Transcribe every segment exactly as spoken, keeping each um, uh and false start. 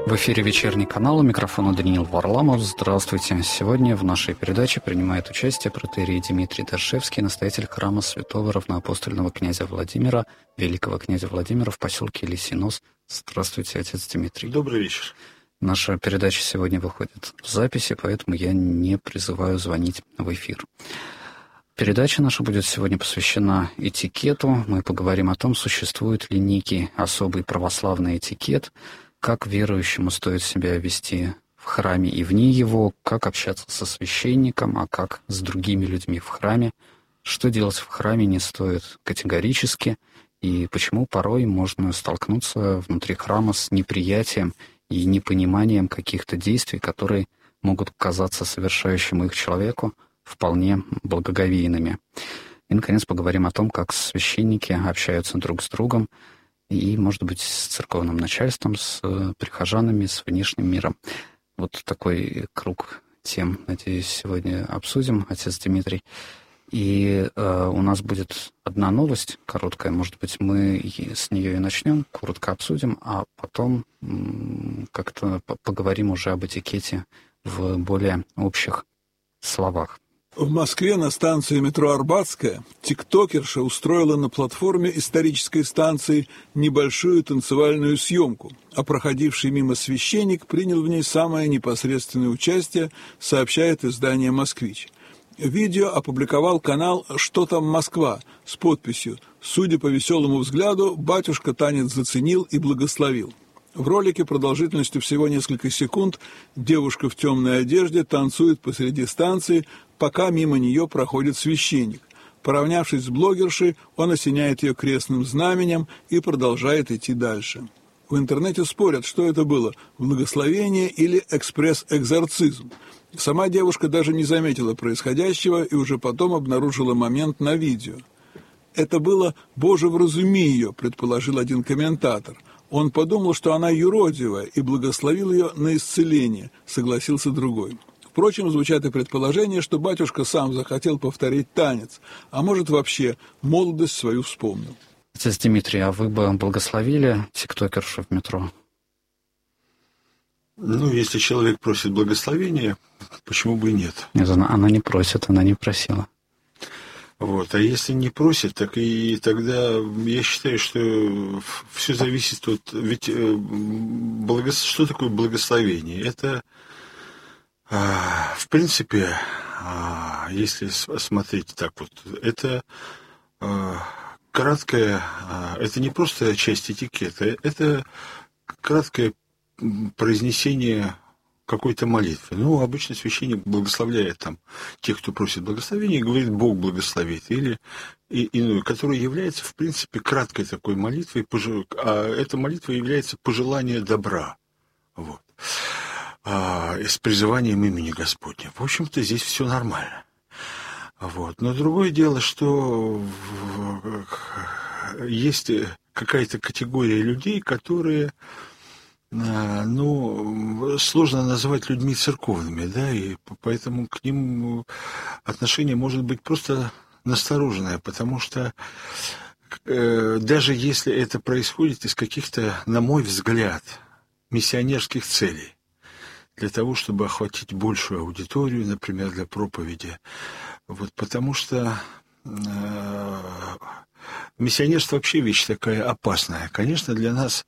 В эфире «Вечерний канал», у микрофона Даниил Варламов. Здравствуйте. Сегодня в нашей передаче принимает участие протоиерей Дмитрий Дашевский, настоятель храма святого равноапостольного князя Владимира, великого князя Владимира в поселке Лисинос. Здравствуйте, отец Дмитрий. Добрый вечер. Наша передача сегодня выходит в записи, поэтому я не призываю звонить в эфир. Передача наша будет сегодня посвящена этикету. Мы поговорим о том, существует ли некий особый православный этикет, как верующему стоит себя вести в храме и вне его, как общаться со священником, а как с другими людьми в храме, что делать в храме не стоит категорически, и почему порой можно столкнуться внутри храма с неприятием и непониманием каких-то действий, которые могут казаться совершающему их человеку вполне благоговейными. И, наконец, поговорим о том, как священники общаются друг с другом, и, может быть, с церковным начальством, с прихожанами, с внешним миром. Вот такой круг тем, надеюсь, сегодня обсудим, отец Дмитрий. И э, у нас будет одна новость короткая, может быть, мы с нее и начнем, коротко обсудим, а потом м- как-то поговорим уже об этикете в более общих словах. В Москве на станции метро Арбатская тиктокерша устроила на платформе исторической станции небольшую танцевальную съемку, а проходивший мимо священник принял в ней самое непосредственное участие, сообщает издание «Москвич». Видео опубликовал канал «Что там Москва» с подписью «Судя по веселому взгляду, батюшка танец заценил и благословил». В ролике продолжительностью всего несколько секунд девушка в темной одежде танцует посреди станции, пока мимо нее проходит священник. Поравнявшись с блогершей, он осеняет ее крестным знаменем и продолжает идти дальше. В интернете спорят, что это было – благословение или экспресс-экзорцизм. Сама девушка даже не заметила происходящего и уже потом обнаружила момент на видео. «Это было «Боже, вразуми ее», – предположил один комментатор. Он подумал, что она юродивая, и благословил ее на исцеление, согласился другой. Впрочем, звучат и предположения, что батюшка сам захотел повторить танец, а может вообще молодость свою вспомнил. Отец Дмитрий, а вы бы благословили тиктокершу в метро? Ну, если человек просит благословения, почему бы и нет? Нет, она, она не просит, она не просила. Вот. А если не просит, так и тогда я считаю, что все зависит от... Ведь благо... что такое благословение? Это, в принципе, если смотреть так вот, это краткое... Это не просто часть этикета, это краткое произнесение какой-то молитвы. Ну, обычно священник благословляет там тех, кто просит благословения, и говорит «Бог благословит», или и, иную, которая является, в принципе, краткой такой молитвой, а эта молитва является пожелание добра, вот, а, с призыванием имени Господня. В общем-то, здесь все нормально. Вот. Но другое дело, что есть какая-то категория людей, которые... ну, сложно называть людьми церковными, да, и поэтому к ним отношение может быть просто настороженное, потому что э, даже если это происходит из каких-то, на мой взгляд, миссионерских целей, для того, чтобы охватить большую аудиторию, например, для проповеди, вот, потому что э, миссионерство вообще вещь такая опасная. Конечно, для нас...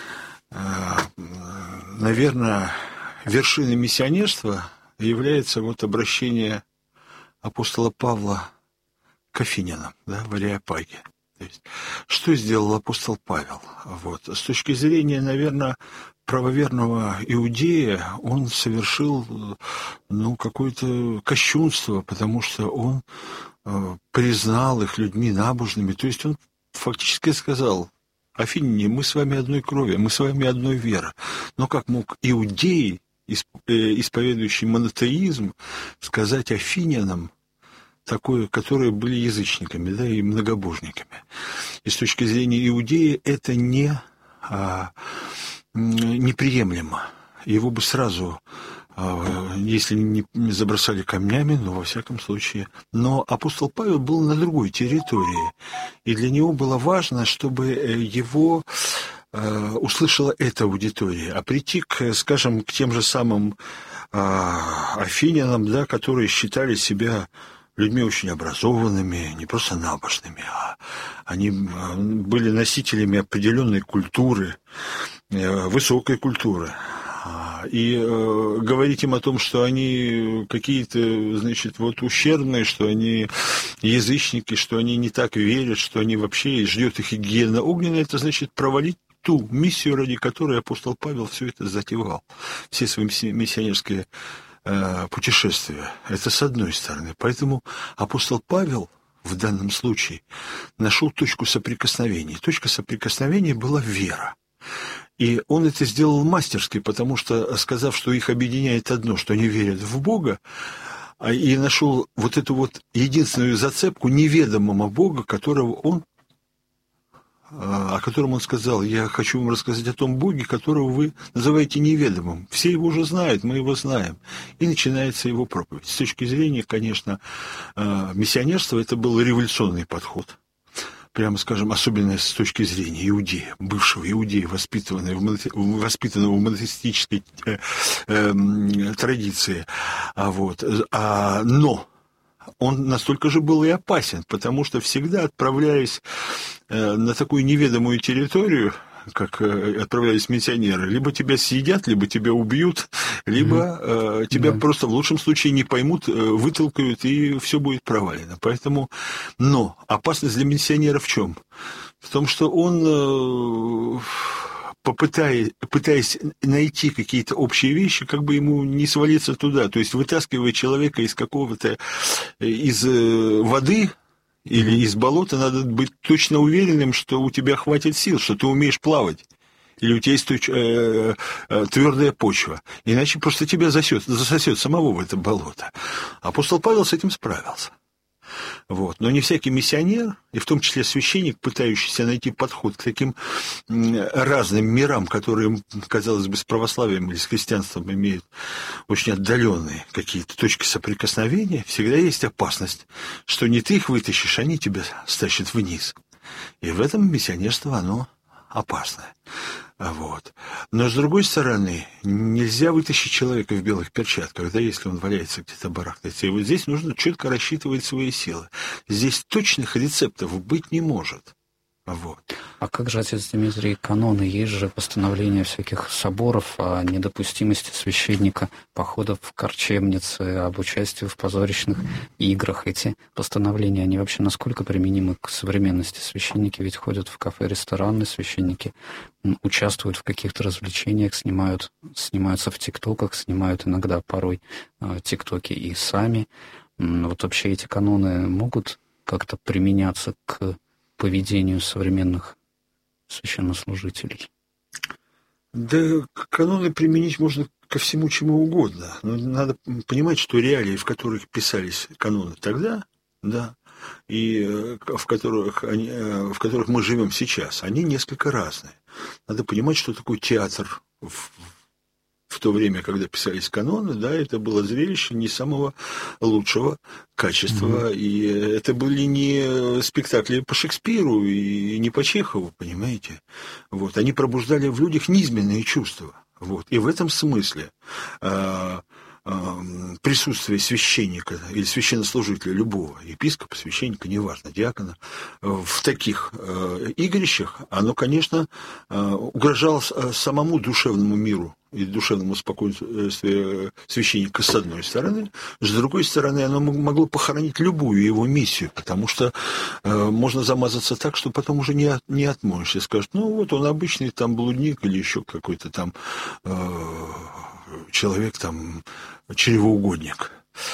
Наверное, вершиной миссионерства является вот обращение апостола Павла к афинянам, да, в Ареопаге. То есть, что сделал апостол Павел? Вот. С точки зрения, наверное, правоверного иудея, он совершил, ну, какое-то кощунство, потому что он э, признал их людьми набожными. То есть он фактически сказал: афиняне, мы с вами одной крови, мы с вами одной веры. Но как мог иудей, исповедующий монотеизм, сказать афинянам такое, которые были язычниками, да, и многобожниками? И с точки зрения иудея это не, а, неприемлемо. Его бы сразу, если не забросали камнями, но во всяком случае. Но апостол Павел был на другой территории, и для него было важно, чтобы его услышала эта аудитория, а прийти, к, скажем, к тем же самым афинянам, да, которые считали себя людьми очень образованными, не просто набожными, а они были носителями определенной культуры, высокой культуры. И э, говорить им о том, что они какие-то, значит, вот ущербные, что они язычники, что они не так верят, что они вообще ждет их гиена огненная, это значит провалить ту миссию, ради которой апостол Павел все это затевал, все свои миссионерские э, путешествия. Это с одной стороны. Поэтому апостол Павел в данном случае нашел точку соприкосновения. Точка соприкосновения была вера. И он это сделал мастерски, потому что, сказав, что их объединяет одно, что они верят в Бога, и нашел вот эту вот единственную зацепку неведомого Бога, которого он, о котором он сказал: я хочу вам рассказать о том Боге, которого вы называете неведомым. Все его уже знают, мы его знаем. И начинается его проповедь. С точки зрения, конечно, миссионерства, это был революционный подход. Прямо скажем, особенно с точки зрения иудея, бывшего иудея, воспитанного в, воспитанного в монотеистической э, э, традиции. А вот, а, но он настолько же был и опасен, потому что всегда, отправляясь э, на такую неведомую территорию, как э, отправлялись миссионеры, либо тебя съедят, либо тебя убьют, либо э, тебя да. просто в лучшем случае не поймут, э, вытолкают, и все будет провалено. Поэтому, но опасность для миссионера в чем? В том, что он, э, попытаясь, пытаясь найти какие-то общие вещи, как бы ему не свалиться туда, то есть вытаскивая человека из какого-то, из э, воды, или из болота, надо быть точно уверенным, что у тебя хватит сил, что ты умеешь плавать, или у тебя есть э, э, твердая почва. Иначе просто тебя засосет, засосет самого в это болото. Апостол Павел с этим справился. Вот. Но не всякий миссионер, и в том числе священник, пытающийся найти подход к таким разным мирам, которые, казалось бы, с православием или с христианством имеют очень отдаленные какие-то точки соприкосновения, всегда есть опасность, что не ты их вытащишь, они тебя стащат вниз. И в этом миссионерство, оно опасное. Вот. Но, с другой стороны, нельзя вытащить человека в белых перчатках, да, если он валяется где-то барахтается. И вот здесь нужно четко рассчитывать свои силы. Здесь точных рецептов быть не может. Вот. А как же, отец Дмитрий, каноны? Есть же постановления всяких соборов о недопустимости священника походов в корчемницы, об участии в позорищных играх. Эти постановления, они вообще насколько применимы к современности? Священники ведь ходят в кафе, рестораны, священники участвуют в каких-то развлечениях, снимают, снимаются в тиктоках, снимают иногда порой тиктоки и сами. Вот вообще эти каноны могут как-то применяться к поведению современных священнослужителей? Да, каноны применить можно ко всему чему угодно. Но надо понимать, что реалии, в которых писались каноны тогда, да, и в которых, они, в которых мы живем сейчас, они несколько разные. Надо понимать, что такое театр в В то время, когда писались каноны, да, это было зрелище не самого лучшего качества. Mm-hmm. И это были не спектакли по Шекспиру и не по Чехову, понимаете? Вот. Они пробуждали в людях низменные чувства. Вот. И в этом смысле а, а, присутствие священника или священнослужителя, любого, епископа, священника, неважно, диакона, в таких а, игрищах, оно, конечно, а, угрожало самому душевному миру и душевному спокойствию священника с одной стороны, с другой стороны, оно могло похоронить любую его миссию, потому что э, можно замазаться так, что потом уже не, от, не отмоешься. Скажут, ну вот он обычный там блудник или еще какой-то там э, человек, там, чревоугодник.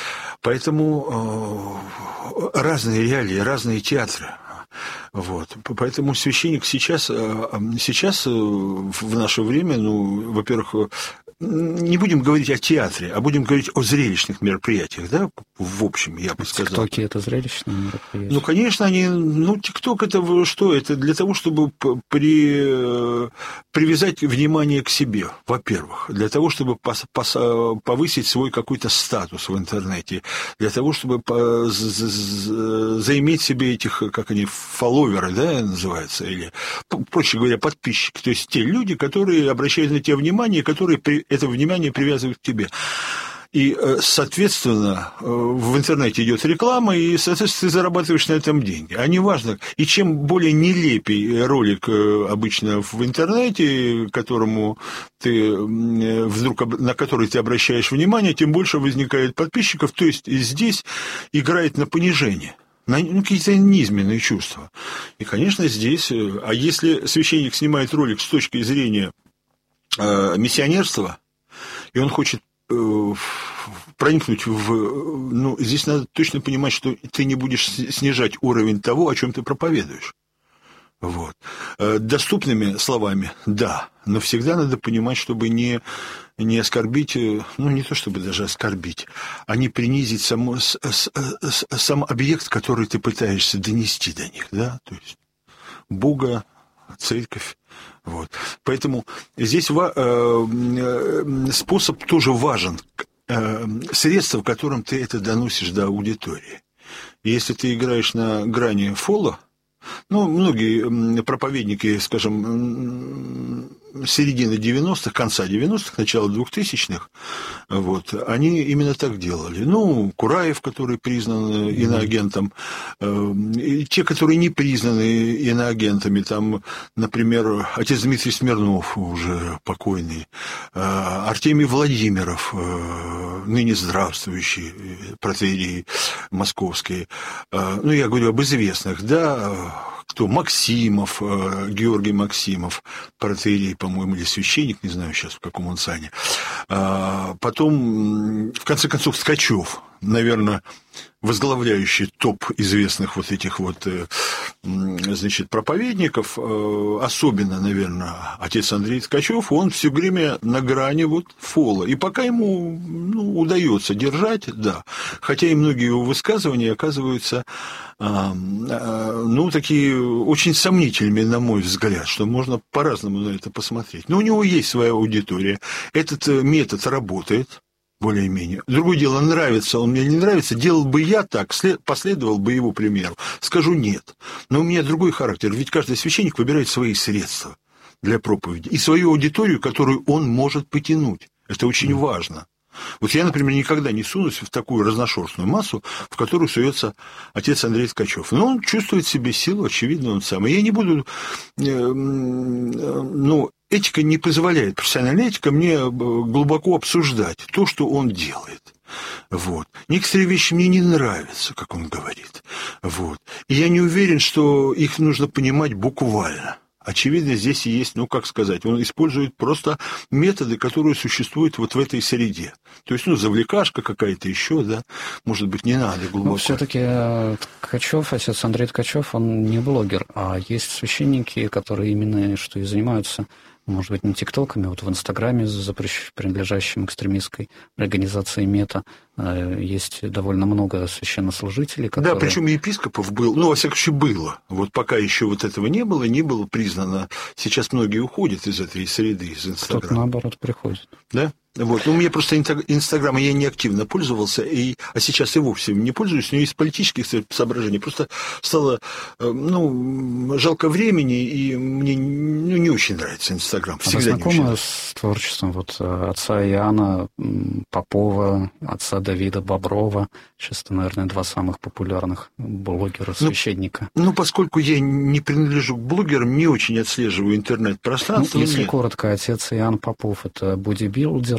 Поэтому э, разные реалии, разные театры. Вот. Поэтому священник сейчас, сейчас в наше время, ну, во-первых, не будем говорить о театре, а будем говорить о зрелищных мероприятиях, да, в общем, я бы сказал. ТикТоки – это зрелищные мероприятия? Ну, конечно, они... Ну, ТикТок – это что? Это для того, чтобы при, привязать внимание к себе, во-первых. Для того, чтобы пос, пос, повысить свой какой-то статус в интернете. Для того, чтобы по, заиметь себе этих, как они, фолловеры, да, называется, или, проще говоря, подписчики. То есть те люди, которые обращают на тебя внимание, которые это внимание привязывают к тебе. И, соответственно, в интернете идет реклама, и, соответственно, ты зарабатываешь на этом деньги. А неважно, и чем более нелепый ролик обычно в интернете, которому ты вдруг, на который ты обращаешь внимание, тем больше возникает подписчиков. То есть здесь играет на понижение. На ну, какие-то низменные чувства. И, конечно, здесь... А если священник снимает ролик с точки зрения э, миссионерства, и он хочет э, проникнуть в... Ну, здесь надо точно понимать, что ты не будешь снижать уровень того, о чем ты проповедуешь. Вот. Доступными словами, да, но всегда надо понимать, чтобы не, не оскорбить, ну, не то чтобы даже оскорбить, а не принизить само, с, с, с, сам объект, который ты пытаешься донести до них, да, то есть Бога, церковь, вот. Поэтому здесь э, способ тоже важен, э, средство, которым ты это доносишь до аудитории. И если ты играешь на грани фола, ну, многие проповедники, скажем, середины девяностых, конца девяностых, начала двухтысячных, вот, они именно так делали. Ну, Кураев, который признан иноагентом, и те, которые не признаны иноагентами, там, например, отец Дмитрий Смирнов, уже покойный, Артемий Владимиров, ныне здравствующий протоиерей московский, ну, я говорю об известных, да, кто? Максимов, Георгий Максимов, протоиерей, по-моему, или священник, не знаю сейчас, в каком он сане. Потом, в конце концов, Ткачев, наверное, возглавляющий топ известных вот этих вот, значит, проповедников, особенно, наверное, отец Андрей Ткачев, он все время на грани вот фола. И пока ему, ну, удается держать, да, хотя и многие его высказывания оказываются, ну, такие очень сомнительными, на мой взгляд, что можно по-разному на это посмотреть. Но у него есть своя аудитория, этот метод работает, более-менее. Другое дело, нравится он мне, не нравится, делал бы я так, последовал бы его примеру. Скажу нет. Но у меня другой характер, ведь каждый священник выбирает свои средства для проповеди и свою аудиторию, которую он может потянуть. Это очень mm. важно. Вот я, например, никогда не сунусь в такую разношерстную массу, в которую суется отец Андрей Ткачев. Но он чувствует в себе силу, очевидно, он сам. И я не буду... Ну, этика не позволяет, профессиональная этика мне глубоко обсуждать то, что он делает. Вот. Некоторые вещи мне не нравятся, как он говорит. Вот. И я не уверен, что их нужно понимать буквально. Очевидно, здесь и есть, ну, как сказать, он использует просто методы, которые существуют вот в этой среде. То есть, ну, завлекашка какая-то еще, да, может быть, не надо глубоко. Ну, все-таки Ткачев, отец Андрей Ткачев, он не блогер, а есть священники, которые именно что и занимаются, может быть, не тиктоками, вот в Инстаграме, запрещ... принадлежащим экстремистской организации МЕТА, есть довольно много священнослужителей, которые... Да, причем епископов был, ну, во всяком случае, было. Вот пока еще вот этого не было, не было признано. Сейчас многие уходят из этой среды, из Инстаграма. Кто-то, наоборот, приходит. Да? Вот. У меня просто Инстаграма я не активно пользовался, и, а сейчас и вовсе не пользуюсь, но из политических соображений просто стало, ну, жалко времени, и мне ну, не очень нравится Инстаграм. А вы знакомы с творчеством вот отца Иоанна Попова, отца Давида Боброва? Сейчас это, наверное, два самых популярных блогера-священника. Ну, ну, поскольку я не принадлежу к блогерам, не очень отслеживаю интернет-пространство. Ну, если мне... коротко, отец Иоанн Попов – это бодибилдер,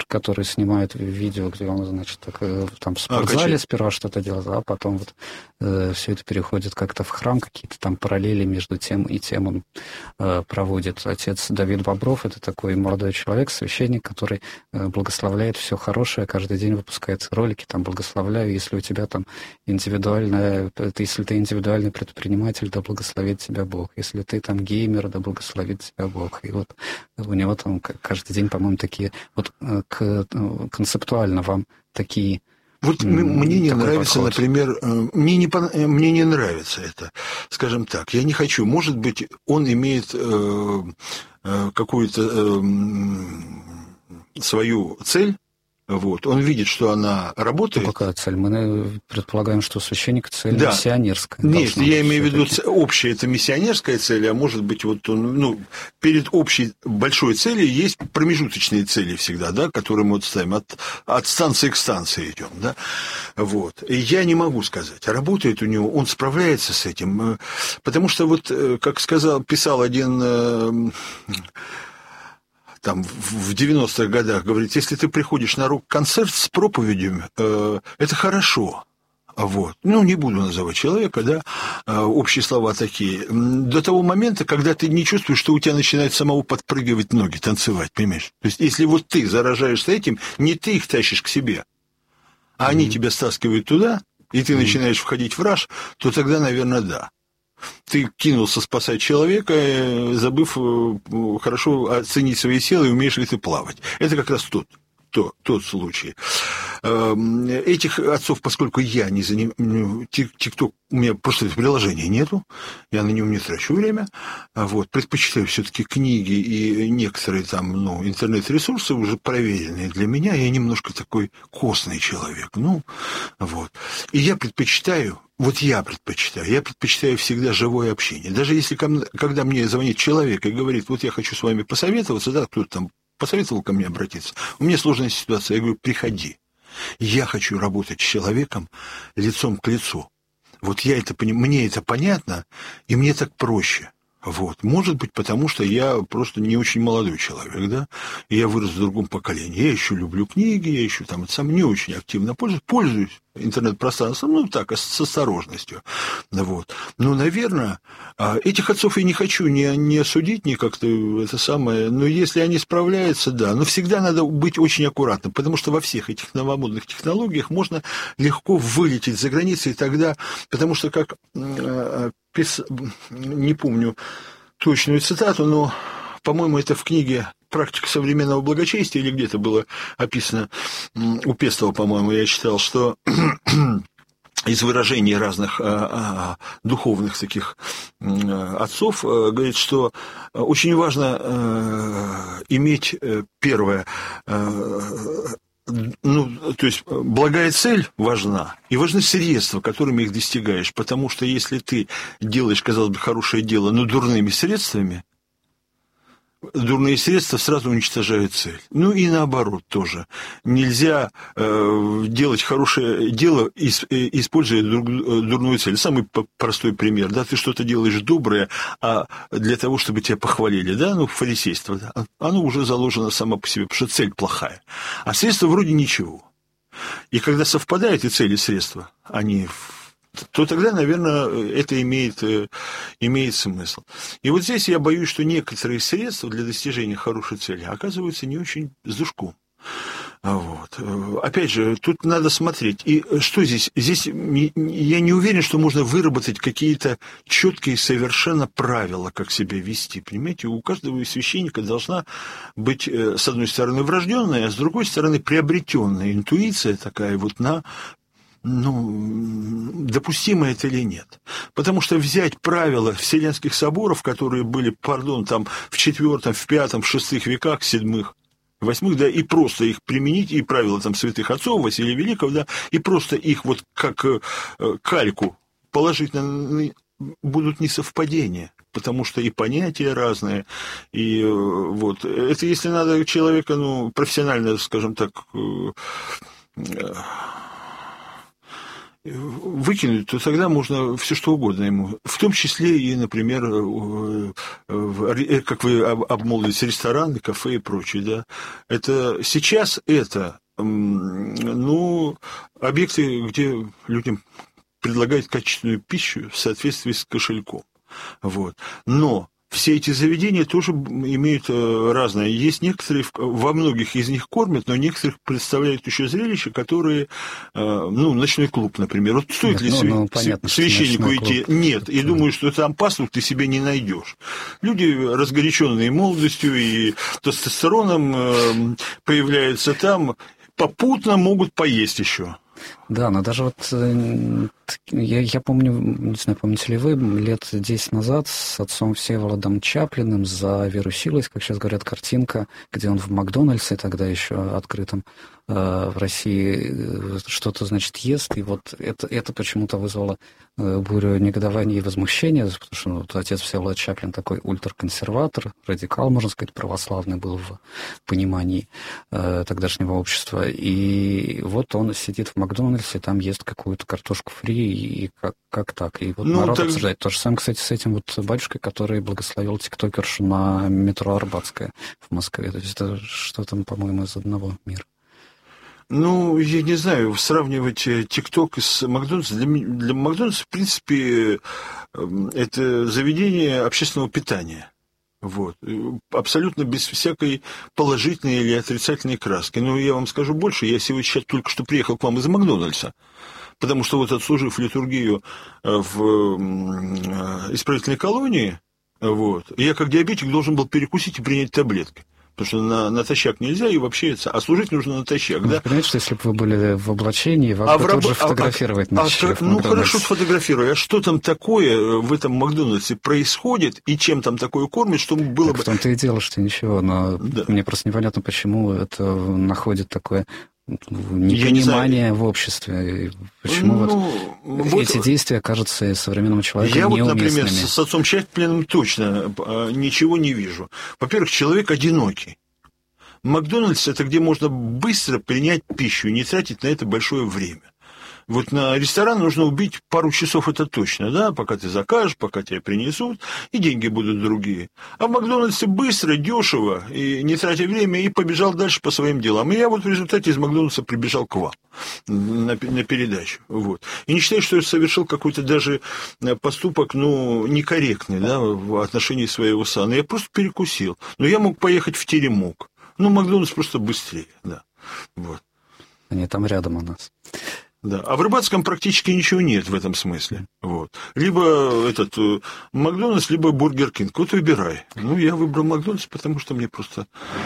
который снимает видео, где он, значит, так, там в спортзале а, сперва что-то делает, а потом вот э, все это переходит как-то в храм, какие-то там параллели между тем и тем он э, проводит. Отец Давид Бобров — это такой молодой человек, священник, который э, благословляет все хорошее, каждый день выпускает ролики, там, благословляю, если у тебя там индивидуальная, если ты индивидуальный предприниматель, да благословит тебя Бог, если ты там геймер, да благословит тебя Бог. И вот у него там каждый день, по-моему, такие, вот к, концептуально вам такие... Вот мне не нравится, подход. Например, мне не, мне не нравится это, скажем так, я не хочу, может быть, он имеет э, э, какую-то э, свою цель. Вот. Он видит, что она работает. Ну, какая цель? Мы предполагаем, что у священника цель да. миссионерская. Нет, я имею в виду общая, это миссионерская цель, а может быть, вот он, ну, перед общей большой целью есть промежуточные цели всегда, да, которые мы вот ставим, от, от станции к станции идем, да. Вот. И я не могу сказать, работает у него, он справляется с этим, потому что вот, как сказал, писал один... там, в девяностых годах, говорит, если ты приходишь на рок-концерт с проповедью, э, это хорошо. Вот. Ну, не буду называть человека, да, э, общие слова такие. До того момента, когда ты не чувствуешь, что у тебя начинают самого подпрыгивать ноги, танцевать, понимаешь? То есть, если вот ты заражаешься этим, не ты их тащишь к себе, а mm-hmm. они тебя стаскивают туда, и ты mm-hmm. начинаешь входить в раж, то тогда, наверное, да. Ты кинулся спасать человека, забыв хорошо оценить свои силы, и умеешь ли ты плавать. Это как раз тот, тот, тот случай. Этих отцов, поскольку я не занимаюсь, ТикТок, у меня просто приложения нету, я на нем не трачу время, вот, предпочитаю все-таки книги и некоторые там, ну, интернет-ресурсы уже проверенные для меня, я немножко такой костный человек, ну, вот. И я предпочитаю, вот я предпочитаю, я предпочитаю всегда живое общение. Даже если, когда мне звонит человек и говорит, вот я хочу с вами посоветоваться, да, кто-то там посоветовал ко мне обратиться, у меня сложная ситуация, я говорю, приходи. Я хочу работать с человеком лицом к лицу. Вот я это понимаю, мне это понятно, и мне так проще. Вот. Может быть, потому что я просто не очень молодой человек, да, и я вырос в другом поколении. Я еще люблю книги, я еще там сам не очень активно пользуюсь, пользуюсь интернет-пространством, ну так, с осторожностью. Вот. Но, наверное, этих отцов я не хочу ни, ни осудить, ни как-то это самое, но если они справляются, да, но всегда надо быть очень аккуратным, потому что во всех этих новомодных технологиях можно легко вылететь за границы, и тогда, потому что как пис... не помню точную цитату, но, по-моему, это в книге «Практика современного благочестия» или где-то было описано, у Пестова, по-моему, я читал, что из выражений разных а, а, духовных таких а, отцов а, говорит, что очень важно а, иметь, первое, а, ну, то есть благая цель важна, и важны средства, которыми их достигаешь, потому что если ты делаешь, казалось бы, хорошее дело, но дурными средствами, дурные средства сразу уничтожают цель. Ну и наоборот тоже. Нельзя э, делать хорошее дело, используя дурную цель. Самый простой пример. Да, ты что-то делаешь доброе, а для того, чтобы тебя похвалили, да, ну, фарисейство, да, оно уже заложено само по себе, потому что цель плохая. А средства вроде ничего. И когда совпадают и цели, и средства, они... то тогда, наверное, это имеет, имеет смысл. И вот здесь я боюсь, что некоторые средства для достижения хорошей цели оказываются не очень с душком. Вот. Опять же, тут надо смотреть. И что здесь? Здесь я не уверен, что можно выработать какие-то четкие совершенно правила, как себя вести. Понимаете, у каждого священника должна быть, с одной стороны, врожденная, а с другой стороны, приобретенная интуиция такая вот на... ну, допустимо это или нет. Потому что взять правила Вселенских соборов, которые были, пардон, там в четвертом, в пятом, в шестых веках, седьмых, восьмых, да, и просто их применить, и правила там святых отцов, Василия Великого, да, и просто их вот как кальку положить на... будут несовпадения. Потому что и понятия разные, и вот, это если надо человека, ну, профессионально, скажем так, выкинуть, то тогда можно все что угодно ему. В том числе и, например, как вы обмолвились, рестораны, кафе и прочее. Да? Это, сейчас это ну, объекты, где людям предлагают качественную пищу в соответствии с кошельком. Вот. Но все эти заведения тоже имеют разное. Есть некоторые, во многих из них кормят, но некоторых представляют еще зрелища, которые, ну, ночной клуб, например. Вот стоит Нет, ли ну, ну, понятно, священнику идти? Нет. Это... И думаю, что там паству ты себе не найдешь. Люди, разгоряченные молодостью и тестостероном, появляются там, попутно могут поесть еще. Да, но даже вот я, я помню, не знаю, помните ли вы, лет десять назад с отцом Всеволодом Чаплиным за веру силой, как сейчас говорят, картинка, где он в Макдональдсе, тогда еще открытом в России, что-то, значит, ест, и вот это, это почему-то вызвало бурю негодования и возмущения, потому что ну, вот отец Всеволод Чаплин такой ультраконсерватор, радикал, можно сказать, православный был в понимании э, тогдашнего общества, и вот он сидит в Макдональдсе, там ест какую-то картошку фри, и как, как так, и вот ну, народ так... обсуждает. То же самое, кстати, с этим вот батюшкой, который благословил тиктокершу на метро Арбатская в Москве, то есть это что-то, по-моему, из одного мира. Ну, я не знаю, сравнивать ТикТок с Макдональдсом. Для, для Макдональдса, в принципе, это заведение общественного питания. Вот. Абсолютно без всякой положительной или отрицательной краски. Но я вам скажу больше, я сегодня сейчас только что приехал к вам из Макдональдса, потому что вот отслужив литургию в исправительной колонии, вот, я как диабетик должен был перекусить и принять таблетки. Потому что на, натощак нельзя, и вообще, а служить нужно натощак, ну, да? Понимаете, что если бы вы были в облачении, вас а бы в раб... тут же фотографировать а, начали. А, ну, хорошо, сфотографирую. А что там такое в этом Макдональдсе происходит, и чем там такое кормят, чтобы было так бы... в том-то и дело, что ничего, но да. Мне просто непонятно, почему это находит такое... непонимание в обществе. Почему ну, вот, вот эти действия кажутся современному человеку я неуместными? Я вот, например, с отцом Чаплиным точно ничего не вижу. Во-первых, человек одинокий. Макдональдс – это где можно быстро принять пищу и не тратить на это большое время. Вот на ресторан нужно убить пару часов, это точно, да, пока ты закажешь, пока тебе принесут, и деньги будут другие. А в Макдональдсе быстро, дешево, и не тратя время, и побежал дальше по своим делам. И я вот в результате из Макдональдса прибежал к вам на, на передачу. Вот. И не считаю, что я совершил какой-то даже поступок, ну, некорректный, да, в отношении своего сана. Я просто перекусил. Но я мог поехать в теремок. Ну, Макдональдс просто быстрее, да. Вот. Они там рядом у нас. Да. А в Рыбацком практически ничего нет в этом смысле. Вот. Либо этот Макдональдс, либо Бургер Кинг. Вот выбирай. Ну, я выбрал Макдональдс, потому что мне просто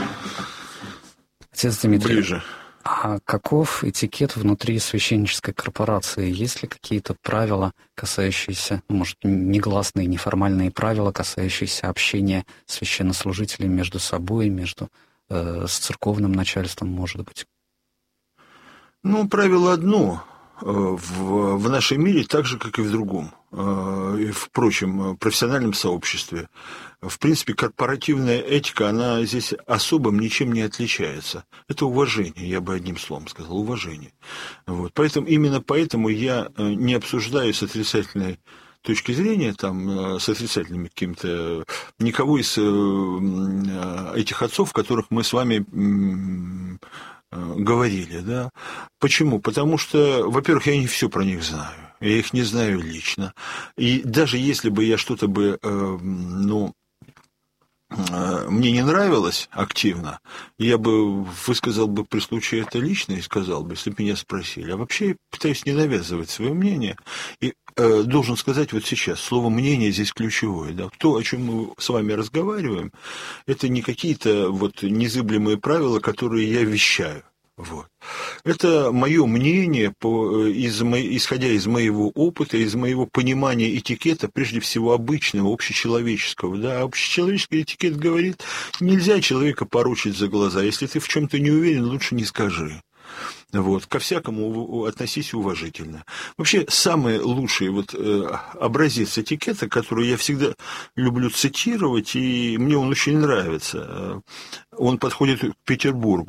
Отец Дмитрий, ближе. А каков этикет внутри священнической корпорации? Есть ли какие-то правила, касающиеся, может, негласные, неформальные правила, касающиеся общения священнослужителей между собой, между э, с церковным начальством, может быть? Ну, правило одно в, в нашем мире, так же, как и в другом, и в прочем профессиональном сообществе. В принципе, корпоративная этика, она здесь особым ничем не отличается. Это уважение, я бы одним словом сказал, уважение. Вот. Поэтому, именно поэтому я не обсуждаю с отрицательной точки зрения, там, с отрицательными какими-то, никого из этих отцов, которых мы с вами говорили, да. Почему? Потому что, во-первых, я не все про них знаю, я их не знаю лично, и даже если бы я что-то бы, э, ну, э, мне не нравилось активно, я бы высказал бы при случае это лично и сказал бы, если бы меня спросили. А вообще я пытаюсь не навязывать свое мнение, и э, должен сказать вот сейчас, слово «мнение» здесь ключевое, да. То, о чем мы с вами разговариваем, это не какие-то вот незыблемые правила, которые я вещаю. Вот. Это мое мнение, по, из, исходя из моего опыта, из моего понимания этикета, прежде всего обычного, общечеловеческого. Да? Общечеловеческий этикет говорит, нельзя человека порочить за глаза. Если ты в чем-то не уверен, лучше не скажи. Вот. Ко всякому относись уважительно. Вообще, самый лучший вот, э, образец этикета, который я всегда люблю цитировать, и мне он очень нравится, он подходит к Петербургу.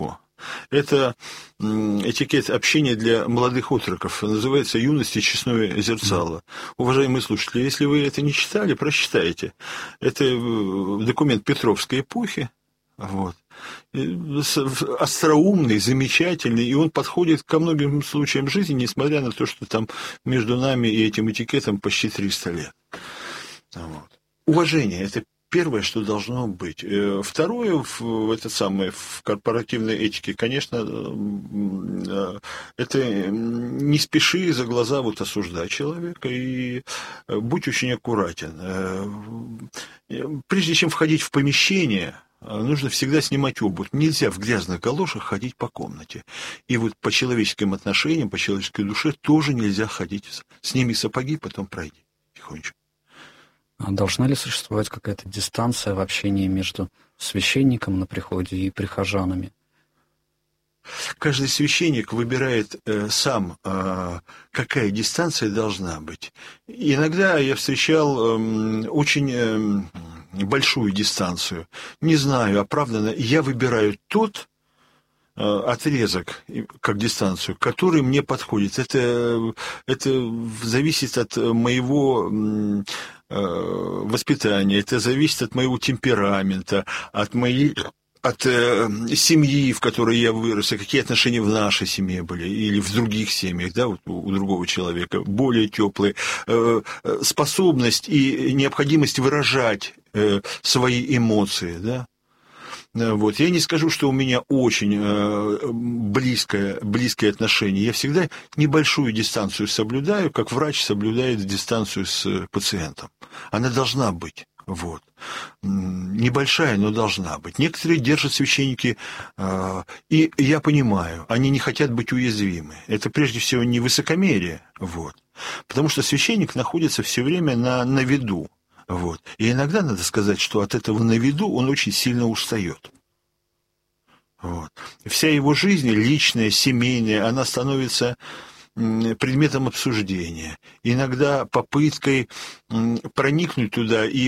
Это этикет общения для молодых отроков. Называется «Юность и честное зерцало». Уважаемые слушатели, если вы это не читали, прочитайте. Это документ Петровской эпохи. Вот. Остроумный, замечательный, и он подходит ко многим случаям жизни, несмотря на то, что там между нами и этим этикетом почти триста лет. Вот. Уважение – это первое, что должно быть. Второе, в, этот самый, в корпоративной этике, конечно, это не спеши за глаза вот осуждать человека и будь очень аккуратен. Прежде чем входить в помещение, нужно всегда снимать обувь. Нельзя в грязных галошах ходить по комнате. И вот по человеческим отношениям, по человеческой душе тоже нельзя ходить. Сними сапоги, потом пройди тихонечко. А должна ли существовать какая-то дистанция в общении между священником на приходе и прихожанами? Каждый священник выбирает э, сам, э, какая дистанция должна быть. Иногда я встречал э, очень э, большую дистанцию. Не знаю, оправданно. Я выбираю тот э, отрезок, как дистанцию, который мне подходит. Это, это зависит от моего э, воспитания, это зависит от моего темперамента, от моей... от э, семьи, в которой я вырос, и какие отношения в нашей семье были, или в других семьях, да, вот у, у другого человека, более теплые, э, способность и необходимость выражать э, свои эмоции, да. Вот. Я не скажу, что у меня очень э, близкое, близкие отношения. Я всегда небольшую дистанцию соблюдаю, как врач соблюдает дистанцию с пациентом. Она должна быть. Вот. Небольшая, но должна быть. Некоторые держат священники, э, и я понимаю, они не хотят быть уязвимы. Это прежде всего не высокомерие, вот. Потому что священник находится все время на, на виду. Вот. И иногда надо сказать, что от этого на виду он очень сильно устает. Вот. Вся его жизнь, личная, семейная, она становится предметом обсуждения. Иногда попыткой проникнуть туда и